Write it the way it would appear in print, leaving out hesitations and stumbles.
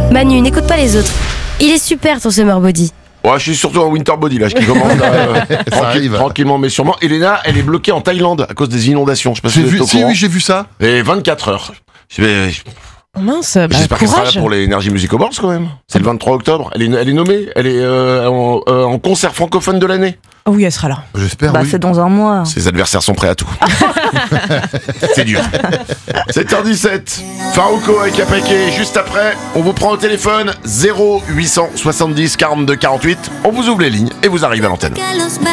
Manu, n'écoute pas les autres. Il est super ton summer body. Ouais, je suis surtout en winter body là, je qui commence tranquillement mais sûrement. Elena, elle est bloquée en Thaïlande à cause des inondations. Je sais pas si vous êtes au courant. Oui, j'ai vu ça. Et 24 heures. Mince, J'espère qu'elle sera là courage. pour les Energy Music Awards quand même. C'est le 23 octobre. Elle est nommée. Elle est en concert francophone de l'année. Oh oui, elle sera là. J'espère, Bah, oui. c'est dans un mois. Ses adversaires sont prêts à tout. C'est dur. 7h17. Farouko avec Apake. Juste après, on vous prend au téléphone 0870 42 48. On vous ouvre les lignes et vous arrivez à l'antenne.